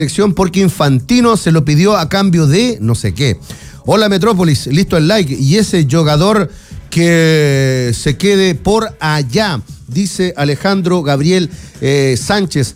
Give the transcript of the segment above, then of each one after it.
selección porque Infantino se lo pidió a cambio de no sé qué. Hola Metrópolis, listo el like. Y ese jugador que se quede por allá, dice Alejandro Gabriel Sánchez.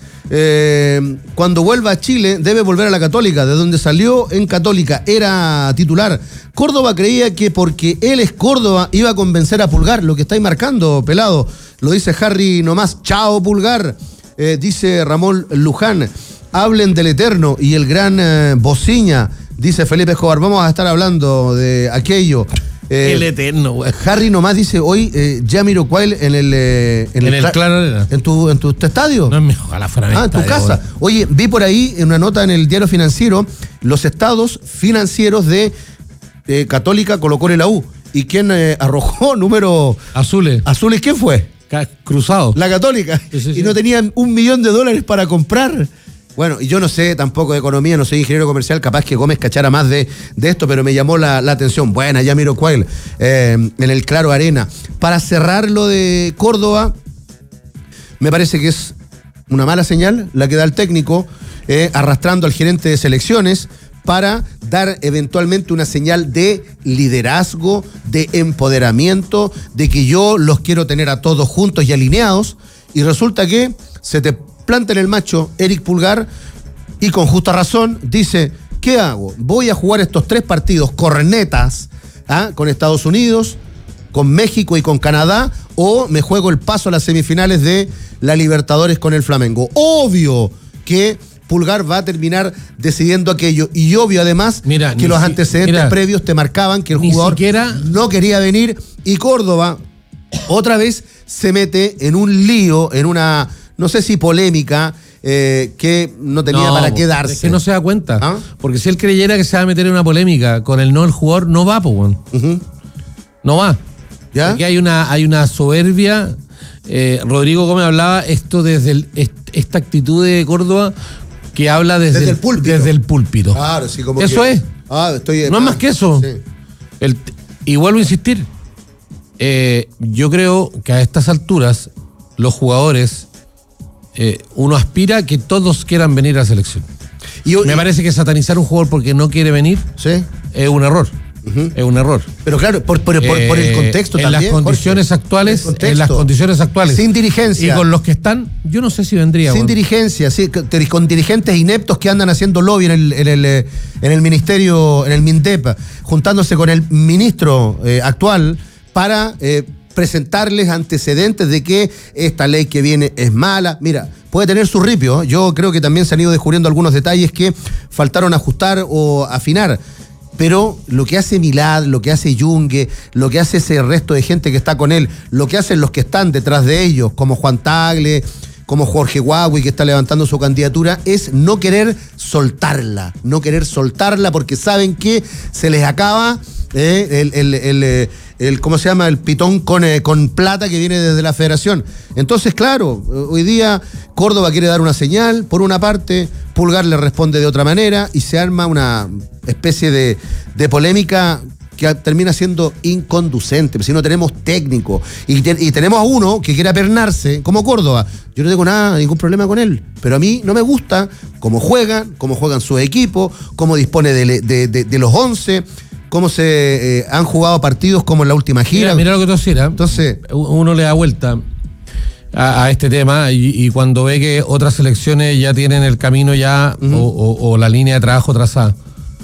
Cuando vuelva a Chile debe volver a la Católica, de donde salió en Católica, era titular. Córdoba creía que porque él es Córdoba iba a convencer a Pulgar, lo que estáis marcando, pelado. Lo dice Harry nomás, chao Pulgar. Dice Ramón Luján, hablen del Eterno y el gran Bociña, dice Felipe Escobar, vamos a estar hablando de aquello. El Eterno, güey. Harry nomás dice hoy, Jamiroquai en el Claro Arena. ¿En tu estadio? No es mejor, ojalá fuera mi en tu estadio, casa. güey. Oye, vi por ahí en una nota en el Diario Financiero los estados financieros de Católica, Colo-Colo y la U. ¿Y quién arrojó número Azules? ¿Azules quién fue? Cruzado. La Católica. Sí. Y no tenían $1 millón para comprar. Bueno, y yo no sé tampoco de economía, no soy ingeniero comercial, capaz que Gómez cachara más de esto, pero me llamó la atención. Buena, Jamiroquai, en el Claro Arena. Para cerrar lo de Córdoba, me parece que es una mala señal la que da el técnico, arrastrando al gerente de selecciones para dar eventualmente una señal de liderazgo, de empoderamiento, de que yo los quiero tener a todos juntos y alineados, y resulta que se te planta en el macho Eric Pulgar y con justa razón dice, ¿qué hago? Voy a jugar estos 3 partidos cornetas con Estados Unidos, con México y con Canadá, o me juego el paso a las semifinales de la Libertadores con el Flamengo. Obvio que Pulgar va a terminar decidiendo aquello, y obvio además que los antecedentes previos te marcaban que el jugador no quería venir, y Córdoba otra vez se mete en un lío, en una, no sé si polémica, que no tenía para qué darse. Es que no se da cuenta. Porque si él creyera que se va a meter en una polémica con el jugador, no va, pues, bueno. No va. ¿Ya? Porque hay una soberbia. Rodrigo Gómez hablaba esto desde esta actitud de Córdoba que habla desde el púlpito. Claro, sí, como eso que, es. No es más que eso. Sí. Y vuelvo a insistir. Yo creo que a estas alturas los jugadores, uno aspira a que todos quieran venir a la selección. Me parece que satanizar a un jugador porque no quiere venir es un error. Es un error. Pero claro, por el contexto también. En las condiciones actuales. Sin dirigencia. Y con los que están, yo no sé si vendría. Sin dirigencia, sí, con dirigentes ineptos que andan haciendo lobby en el ministerio, en el MINDEP, juntándose con el ministro actual para presentarles antecedentes de que esta ley que viene es mala. Mira, puede tener su ripio. Yo creo que también se han ido descubriendo algunos detalles que faltaron ajustar o afinar. Pero lo que hace Milad, lo que hace Yungue, lo que hace ese resto de gente que está con él, lo que hacen los que están detrás de ellos, como Juan Tagle, como Jorge Huawei, que está levantando su candidatura, es no querer soltarla porque saben que se les acaba ¿cómo se llama? El pitón con plata que viene desde la federación. Entonces, claro, hoy día Córdoba quiere dar una señal, por una parte, Pulgar le responde de otra manera, y se arma una especie de polémica que termina siendo inconducente. Si no tenemos técnico y tenemos a uno que quiere apernarse, como Córdoba, yo no tengo ningún problema con él, pero a mí no me gusta cómo juegan sus equipos, cómo dispone de los 11, cómo se han jugado partidos como en la última gira. Mira lo que tú decías. Entonces, uno le da vuelta a este tema y cuando ve que otras selecciones ya tienen el camino ya o la línea de trabajo trazada.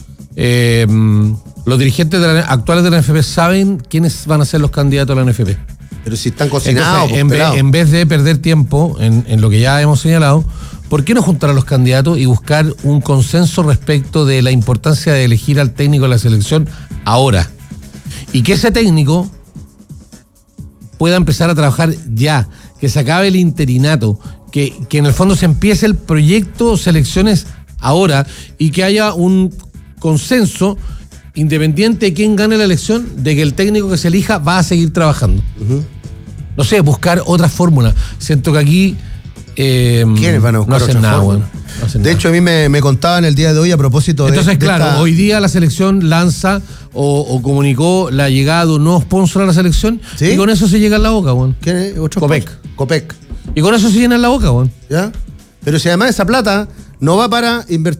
Los dirigentes actuales de la NFP saben quiénes van a ser los candidatos a la NFP. Pero si están cocinados. Entonces, en vez de perder tiempo en lo que ya hemos señalado, ¿por qué no juntar a los candidatos y buscar un consenso respecto de la importancia de elegir al técnico de la selección ahora? Y que ese técnico pueda empezar a trabajar ya, que se acabe el interinato, que en el fondo se empiece el proyecto selecciones ahora y que haya un consenso independiente de quién gane la elección, de que el técnico que se elija va a seguir trabajando. No sé, buscar otra fórmula. Siento que aquí ¿quiénes van a buscar no hacen nada, bueno? De hecho, a mí me contaban el día de hoy a propósito Entonces, claro, hoy día la selección lanza o comunicó la llegada de un nuevo sponsor a la selección, y con eso se llega en la boca, bueno. ¿Quién es? Copec. Copec. Y con eso se llena en la boca, bueno. ¿Ya? Pero si además esa plata no va para invertir